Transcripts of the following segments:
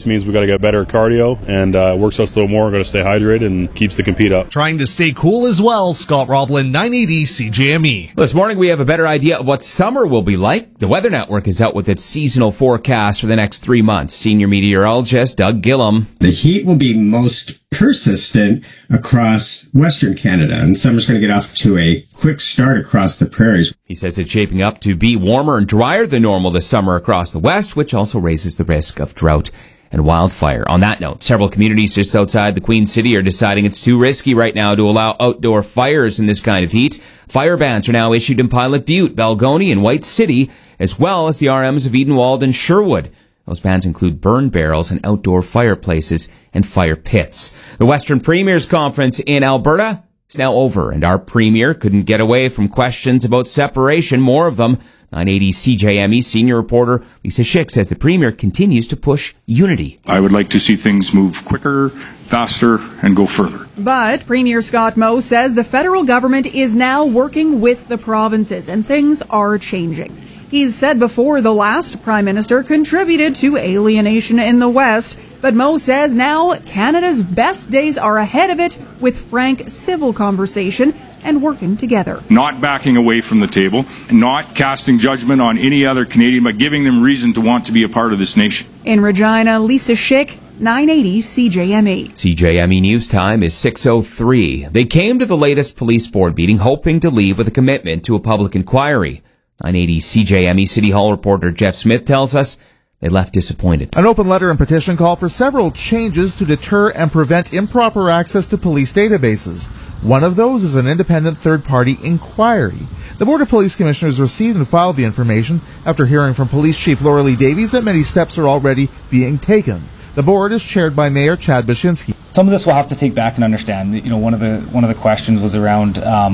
means we got to get better at cardio, and works us a little more. We're going to stay hydrated and keeps the compete up. Trying to stay cool as well. Scott Roblin, 980 CJME. This morning we have a better idea of what summer will be like. The Weather Network is out with its seasonal forecast for the next 3 months. Senior meteorologist Doug Gillum. The heat will be most persistent across Western Canada, and summer's going to get off to a quick start across the prairies. He says it's shaping up to be warmer and drier than normal this summer across the west, which also raises the risk of drought and wildfire. On that note, several communities just outside the Queen City are deciding it's too risky right now to allow outdoor fires in this kind of heat. Fire bans are now issued in Pilot Butte, Balgonie, and White City, as well as the RMs of Edenwald and Sherwood. Those bans include burn barrels and outdoor fireplaces and fire pits. The Western Premiers Conference in Alberta is now over, and our Premier couldn't get away from questions about separation. More of them. 980 CJME senior reporter Lisa Schick says the Premier continues to push unity. I would like to see things move quicker, faster, and go further. But Premier Scott Moe says the federal government is now working with the provinces, and things are changing. He's said before the last Prime Minister contributed to alienation in the West, but Moe says now Canada's best days are ahead of it with frank civil conversation and working together. Not backing away from the table, not casting judgment on any other Canadian, but giving them reason to want to be a part of this nation. In Regina, Lisa Schick, 980 CJME. CJME News Time is 6:03. They came to the latest police board meeting hoping to leave with a commitment to a public inquiry. 980 CJME City Hall reporter Jeff Smith tells us they left disappointed. An open letter and petition call for several changes to deter and prevent improper access to police databases. One of those is an independent third-party inquiry. The Board of Police Commissioners received and filed the information after hearing from Police Chief Laura Lee Davies that many steps are already being taken. The board is chaired by Mayor Chad Baczynski. Some of this we'll have to take back and understand. You know, one of the questions was around,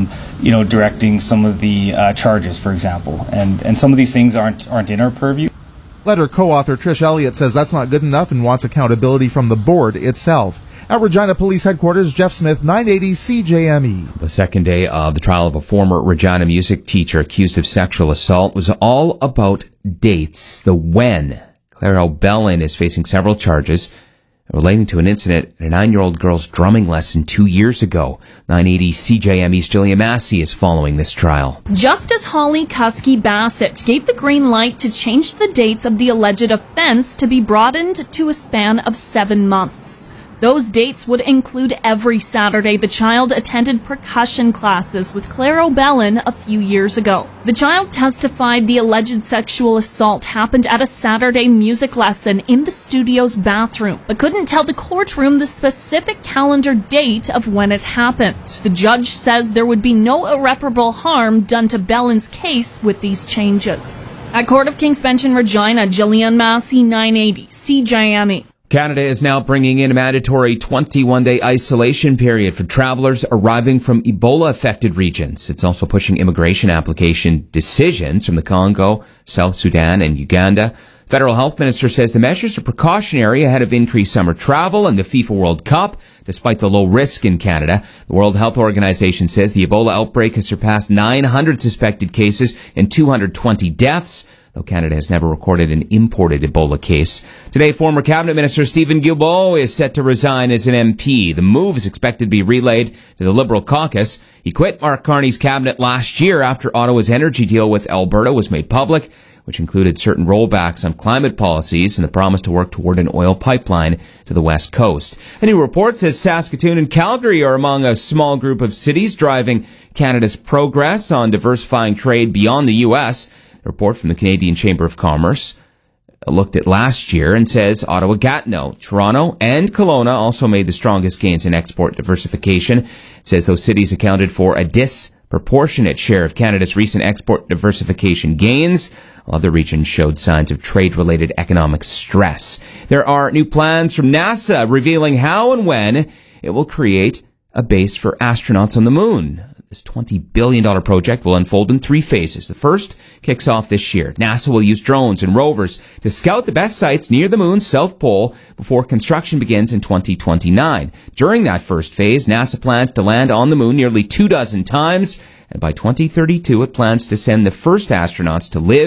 directing some of the charges, for example, and some of these things aren't in our purview. Letter co-author Trish Elliott says that's not good enough and wants accountability from the board itself. At Regina Police Headquarters, Jeff Smith, 980 CJME. The second day of the trial of a former Regina music teacher accused of sexual assault was all about dates, the when. Claire O'Bellin is facing several charges relating to an incident at a 9-year-old girl's drumming lesson 2 years ago. 980 CJME's Julia Massey is following this trial. Justice Holly Kuski Bassett gave the green light to change the dates of the alleged offense to be broadened to a span of 7 months. Those dates would include every Saturday the child attended percussion classes with Claire O'Bellin a few years ago. The child testified the alleged sexual assault happened at a Saturday music lesson in the studio's bathroom, but couldn't tell the courtroom the specific calendar date of when it happened. The judge says there would be no irreparable harm done to Bellin's case with these changes. At Court of King's Bench in Regina, Jillian Massey, 980 CJME. Canada is now bringing in a mandatory 21-day isolation period for travelers arriving from Ebola-affected regions. It's also pushing immigration application decisions from the Congo, South Sudan, and Uganda. Federal Health Minister says the measures are precautionary ahead of increased summer travel and the FIFA World Cup, despite the low risk in Canada. The World Health Organization says the Ebola outbreak has surpassed 900 suspected cases and 220 deaths, though Canada has never recorded an imported Ebola case. Today, former Cabinet Minister Stephen Guilbeault is set to resign as an MP. The move is expected to be relayed to the Liberal caucus. He quit Mark Carney's cabinet last year after Ottawa's energy deal with Alberta was made public, which included certain rollbacks on climate policies and the promise to work toward an oil pipeline to the west coast. A new report says Saskatoon and Calgary are among a small group of cities driving Canada's progress on diversifying trade beyond the U.S. A report from the Canadian Chamber of Commerce looked at last year and says Ottawa, Gatineau, Toronto, and Kelowna also made the strongest gains in export diversification. It says those cities accounted for a disproportionate share of Canada's recent export diversification gains, while other regions showed signs of trade-related economic stress. There are new plans from NASA revealing how and when it will create a base for astronauts on the moon. This $20 billion project will unfold in 3 phases. The first kicks off this year. NASA will use drones and rovers to scout the best sites near the moon's south pole before construction begins in 2029. During that first phase, NASA plans to land on the moon nearly 24 times, and by 2032 it plans to send the first astronauts to live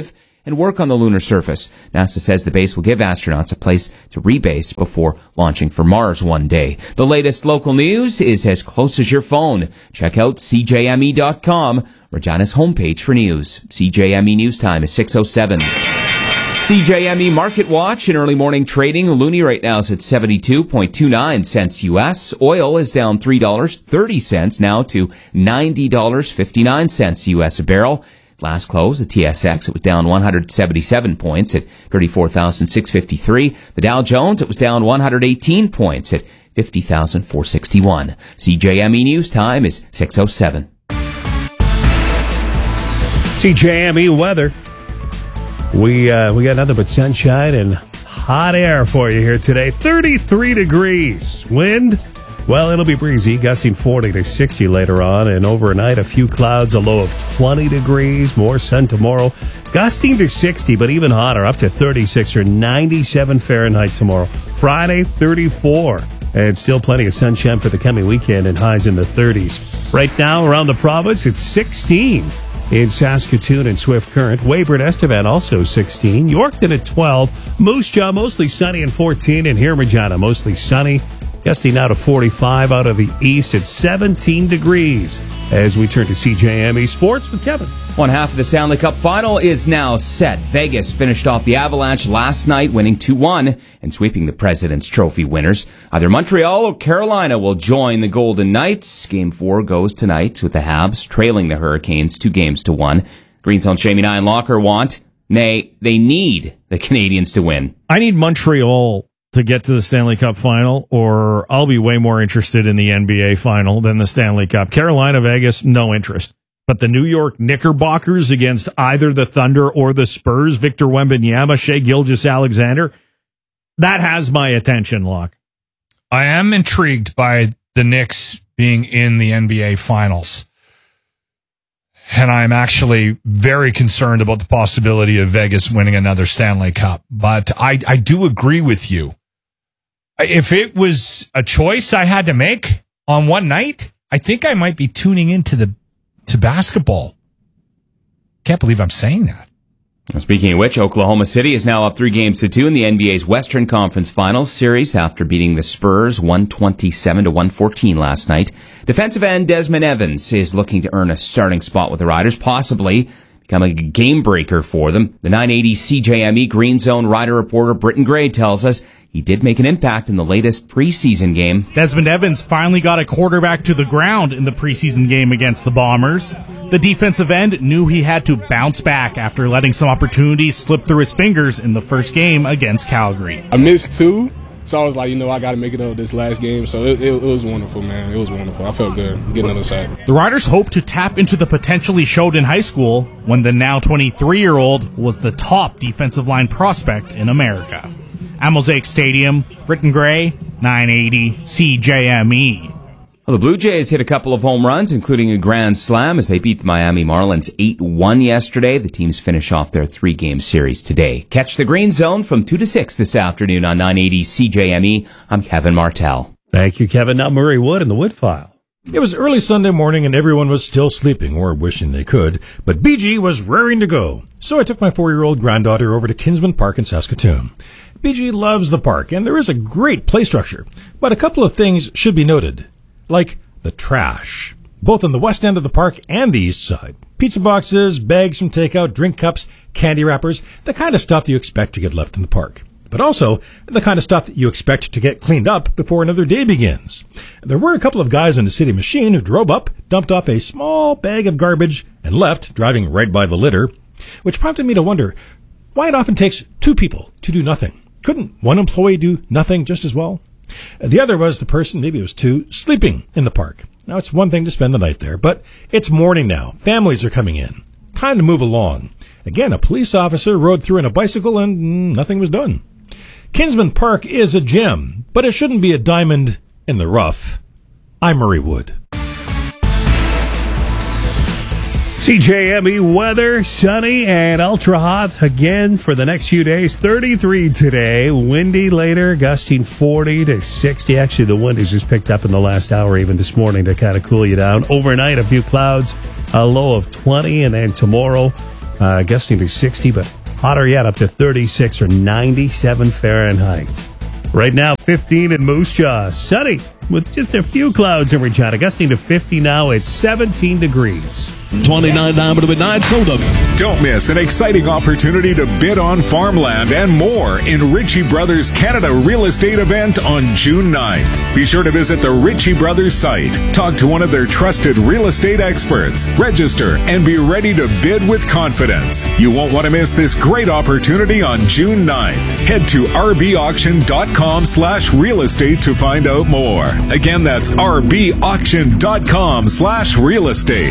and work on the lunar surface. NASA says the base will give astronauts a place to rebase before launching for Mars one day. The latest local news is as close as your phone. Check out CJME.com, Regina's homepage for news. CJME News Time is 6:07. CJME Market Watch in early morning trading. Loonie right now is at 72.29 cents U.S. Oil is down $3.30 now to $90.59 U.S. a barrel. Last close, the TSX, it was down 177 points at 34,653. The Dow Jones, it was down 118 points at 50,461. CJME News Time is 6:07. CJME weather. We got nothing but sunshine and hot air for you here today. 33 degrees. Wind, well, it'll be breezy, gusting 40 to 60 later on. And overnight, a few clouds, a low of 20 degrees. More sun tomorrow. Gusting to 60, but even hotter, up to 36 or 97 Fahrenheit tomorrow. Friday, 34. And still plenty of sunshine for the coming weekend and highs in the 30s. Right now, around the province, it's 16. In Saskatoon and Swift Current. Weyburn Estevan also 16. Yorkton at 12. Moose Jaw mostly sunny and 14. And here Regina mostly sunny. Gusting now to 45 out of the east at 17 degrees. As we turn to CJME Sports with Kevin. One half of the Stanley Cup final is now set. Vegas finished off the Avalanche last night, winning 2-1 and sweeping the President's Trophy winners. Either Montreal or Carolina will join the Golden Knights. Game 4 goes tonight with the Habs trailing the Hurricanes 2-1. Green Zone Shamie and Locker they need the Canadians to win. I need Montreal to get to the Stanley Cup final, or I'll be way more interested in the NBA final than the Stanley Cup. Carolina, Vegas, no interest. But the New York Knickerbockers against either the Thunder or the Spurs, Victor Wembanyama, Shai Gilgeous-Alexander, that has my attention, Locke. I am intrigued by the Knicks being in the NBA Finals. And I'm actually very concerned about the possibility of Vegas winning another Stanley Cup. But I do agree with you. If it was a choice I had to make on one night, I think I might be tuning into to basketball. Can't believe I'm saying that. Speaking of which, Oklahoma City is now up 3-2 in the NBA's Western Conference Finals series after beating the Spurs 127-114 last night. Defensive end Desmond Evans is looking to earn a starting spot with the Riders, possibly become a game breaker for them. The 980 CJME Green Zone Rider reporter Britton Gray tells us he did make an impact in the latest preseason game. Desmond Evans finally got a quarterback to the ground in the preseason game against the Bombers. The defensive end knew he had to bounce back after letting some opportunities slip through his fingers in the first game against Calgary. I missed 2. So I was like, I got to make it up this last game. So it was wonderful, man. It was wonderful. I felt good getting another sack. The Riders hope to tap into the potential he showed in high school when the now 23-year-old was the top defensive line prospect in America. At Mosaic Stadium, Britton Gray, 980 CJME. Well, the Blue Jays hit a couple of home runs, including a grand slam as they beat the Miami Marlins 8-1 yesterday. The teams finish off their 3-game series today. Catch the Green Zone from 2 to 6 this afternoon on 980 CJME. I'm Kevin Martell. Thank you, Kevin. Now Murray Wood in the Wood File. It was early Sunday morning and everyone was still sleeping or wishing they could, but BG was raring to go. So I took my 4-year-old granddaughter over to Kinsman Park in Saskatoon. BG loves the park and there is a great play structure, but a couple of things should be noted. Like the trash, both on the west end of the park and the east side. Pizza boxes, bags from takeout, drink cups, candy wrappers, the kind of stuff you expect to get left in the park. But also the kind of stuff you expect to get cleaned up before another day begins. There were a couple of guys in the city machine who drove up, dumped off a small bag of garbage, and left, driving right by the litter, which prompted me to wonder why it often takes 2 people to do nothing. Couldn't one employee do nothing just as well? The other was the person, maybe it was 2, sleeping in the park. Now, it's one thing to spend the night there, but it's morning now. Families are coming in. Time to move along. Again, a police officer rode through on a bicycle and nothing was done. Kinsman Park is a gem, but it shouldn't be a diamond in the rough. I'm Murray Wood. CJME weather, sunny and ultra hot again for the next few days. 33 today, windy later, gusting 40 to 60. Actually, the wind has just picked up in the last hour, even this morning, to kind of cool you down. Overnight, a few clouds, a low of 20, and then tomorrow, gusting to 60, but Hotter yet, up to 36 or 97 Fahrenheit. Right now, 15 in Moose Jaw. Sunny with just a few clouds in Regina. Gusting to 50 now. It's 17 degrees. 29 down to midnight soda. Don't miss an exciting opportunity to bid on farmland and more in Ritchie Brothers Canada Real Estate event on June 9th. Be sure to visit the Ritchie Brothers site, talk to one of their trusted real estate experts, register, and be ready to bid with confidence. You won't want to miss this great opportunity on June 9th. Head to rbauction.com/real estate to find out more. Again, that's rbauction.com/real estate.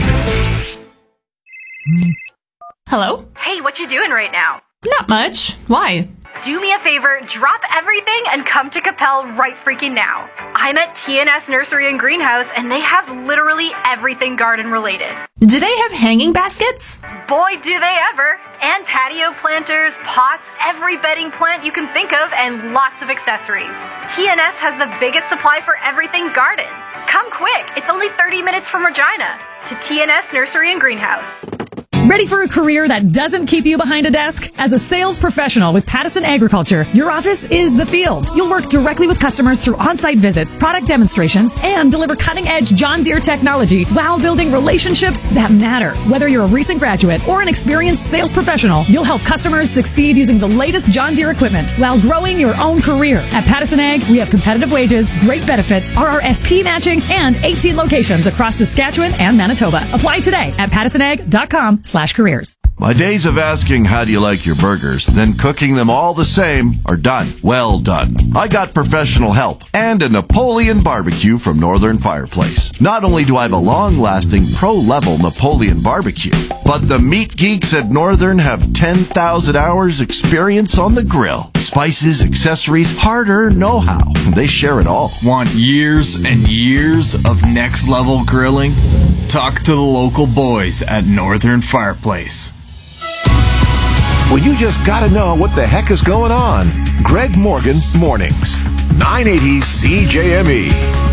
Hello? Hey, what you doing right now? Not much. Why? Do me a favor, drop everything and come to Capel right freaking now. I'm at TNS Nursery and Greenhouse, and they have literally everything garden related. Do they have hanging baskets? Boy, do they ever. And patio planters, pots, every bedding plant you can think of, and lots of accessories. TNS has the biggest supply for everything garden. Come quick, it's only 30 minutes from Regina. To TNS Nursery and Greenhouse. Ready for a career that doesn't keep you behind a desk? As a sales professional with Pattison Agriculture, your office is the field. You'll work directly with customers through on-site visits, product demonstrations, and deliver cutting-edge John Deere technology while building relationships that matter. Whether you're a recent graduate or an experienced sales professional, you'll help customers succeed using the latest John Deere equipment while growing your own career. At Pattison Ag, we have competitive wages, great benefits, RRSP matching, and 18 locations across Saskatchewan and Manitoba. Apply today at pattisonag.com/careers. My days of asking how do you like your burgers, then cooking them all the same are done. Well done. I got professional help and a Napoleon barbecue from Northern Fireplace. Not only do I have a long-lasting pro-level Napoleon barbecue, but the meat geeks at Northern have 10,000 hours experience on the grill. Spices, accessories, hard-earned know-how. They share it all. Want years and years of next-level grilling? Talk to the local boys at Northern Fireplace. Well, you just gotta know what the heck is going on. Greg Morgan Mornings. 980 CJME.